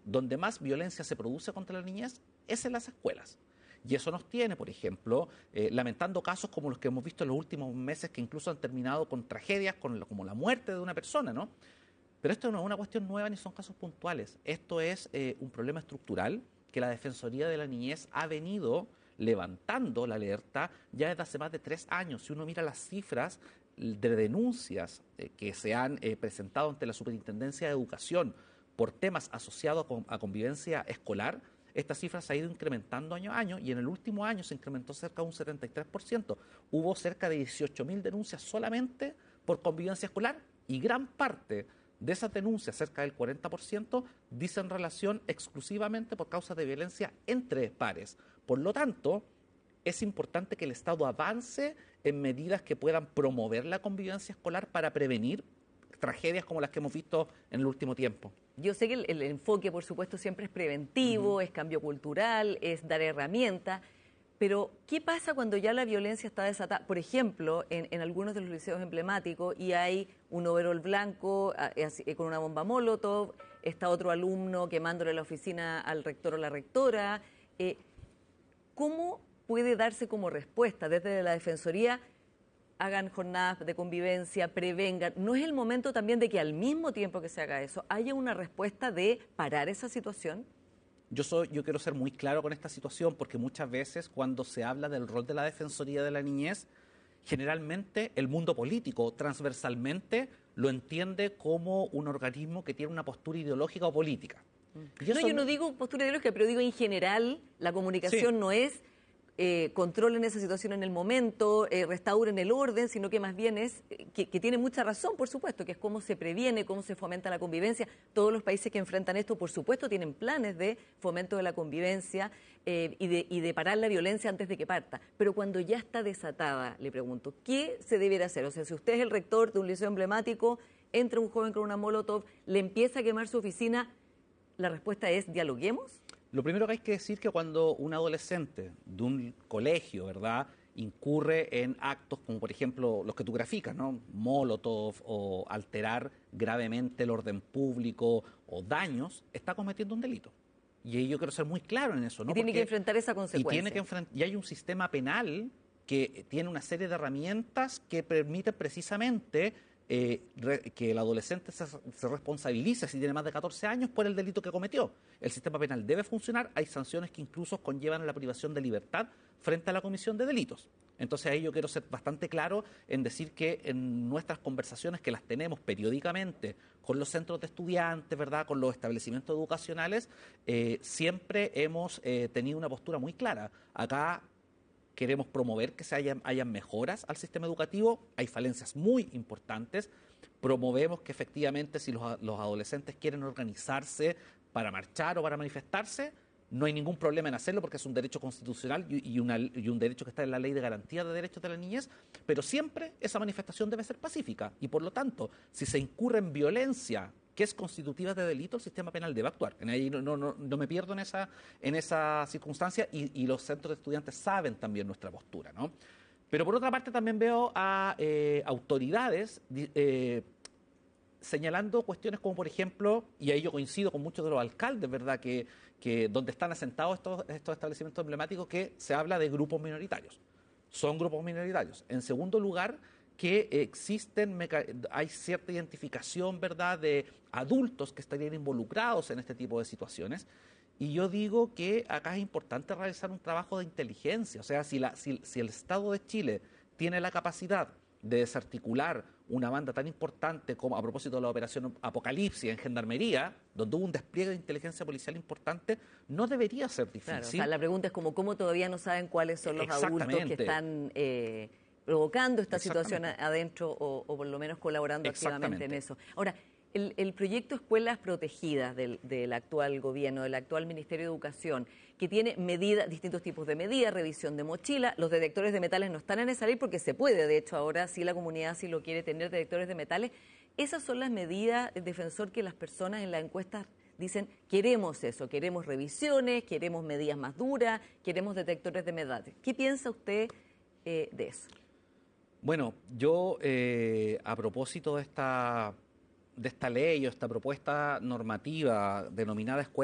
donde más violencia se produce contra la niñez es en las escuelas. Y eso nos tiene, por ejemplo, lamentando casos como los que hemos visto en los últimos meses, que incluso han terminado con tragedias como la muerte de una persona, ¿no? Pero esto no es una cuestión nueva ni son casos puntuales. Esto es un problema estructural que la Defensoría de la Niñez ha venido levantando la alerta ya desde hace más de 3 años. Si uno mira las cifras de denuncias que se han presentado ante la Superintendencia de Educación por temas asociados a convivencia escolar, esta cifra se ha ido incrementando año a año y en el último año se incrementó cerca de un 73%. Hubo cerca de 18.000 denuncias solamente por convivencia escolar y gran parte de esas denuncias, cerca del 40%, dicen relación exclusivamente por causas de violencia entre pares. Por lo tanto, es importante que el Estado avance en medidas que puedan promover la convivencia escolar para prevenir tragedias como las que hemos visto en el último tiempo. Yo sé que el enfoque, por supuesto, siempre es preventivo, es cambio cultural, es dar herramientas, pero ¿qué pasa cuando ya la violencia está desatada? Por ejemplo, en algunos de los liceos emblemáticos y hay un overol blanco con una bomba Molotov, está otro alumno quemándole la oficina al rector o la rectora. ¿Cómo puede darse como respuesta desde la Defensoría? Hagan jornadas de convivencia, prevengan. ¿No es el momento también de que al mismo tiempo que se haga eso, haya una respuesta de parar esa situación? Yo quiero ser muy claro con esta situación porque muchas veces cuando se habla del rol de la Defensoría de la Niñez, generalmente el mundo político transversalmente lo entiende como un organismo que tiene una postura ideológica o política. No, yo no digo postura ideológica, pero digo en general la comunicación no es controlen esa situación en el momento, restauren el orden, sino que más bien es, que tiene mucha razón, por supuesto, que es cómo se previene, cómo se fomenta la convivencia. Todos los países que enfrentan esto, por supuesto, tienen planes de fomento de la convivencia y de parar la violencia antes de que parta. Pero cuando ya está desatada, le pregunto, ¿qué se debiera hacer? O sea, si usted es el rector de un liceo emblemático, entra un joven con una molotov, le empieza a quemar su oficina, ¿la respuesta es dialoguemos? Lo primero que hay que decir que cuando un adolescente de un colegio, ¿verdad?, incurre en actos como, por ejemplo, los que tú graficas, ¿no?, Molotov o alterar gravemente el orden público o daños, está cometiendo un delito. Y yo quiero ser muy claro en eso, ¿no? Y tiene que enfrentar esa consecuencia. Y hay un sistema penal que tiene una serie de herramientas que permiten precisamente que el adolescente se responsabilice si tiene más de 14 años por el delito que cometió. El sistema penal debe funcionar, hay sanciones que incluso conllevan a la privación de libertad frente a la comisión de delitos. Entonces ahí yo quiero ser bastante claro en decir que en nuestras conversaciones, que las tenemos periódicamente con los centros de estudiantes, ¿verdad?, con los establecimientos educacionales, siempre hemos tenido una postura muy clara. Acá queremos promover que hayan mejoras al sistema educativo, hay falencias muy importantes, promovemos que efectivamente si los adolescentes quieren organizarse para marchar o para manifestarse, no hay ningún problema en hacerlo porque es un derecho constitucional y un derecho que está en la Ley de Garantía de Derechos de la Niñez, pero siempre esa manifestación debe ser pacífica y por lo tanto, si se incurre en violencia que es constitutiva de delito, el sistema penal debe actuar. Ahí no me pierdo en esa circunstancia y los centros de estudiantes saben también nuestra postura, ¿no? Pero por otra parte también veo a autoridades señalando cuestiones como, por ejemplo, y ahí yo coincido con muchos de los alcaldes, ¿verdad?, que donde están asentados estos establecimientos emblemáticos, que se habla de grupos minoritarios. Son grupos minoritarios. En segundo lugar, que hay cierta identificación, ¿verdad?, de adultos que estarían involucrados en este tipo de situaciones. Y yo digo que acá es importante realizar un trabajo de inteligencia. O sea, si el Estado de Chile tiene la capacidad de desarticular una banda tan importante como a propósito de la operación Apocalipsis en Gendarmería, donde hubo un despliegue de inteligencia policial importante, no debería ser difícil. Claro, o sea, la pregunta es cómo todavía no saben cuáles son los adultos que están provocando esta situación adentro o por lo menos colaborando activamente en eso. Ahora, el proyecto Escuelas Protegidas del actual gobierno, del actual Ministerio de Educación, que tiene medidas, distintos tipos de medidas, revisión de mochila, los detectores de metales no están en esa ley porque se puede, de hecho ahora sí la comunidad sí lo quiere tener, detectores de metales. Esas son las medidas, defensor, que las personas en la encuesta dicen, queremos eso, queremos revisiones, queremos medidas más duras, queremos detectores de metales. ¿Qué piensa usted de eso? Bueno, yo a propósito de esta ley o esta propuesta normativa denominada Escuela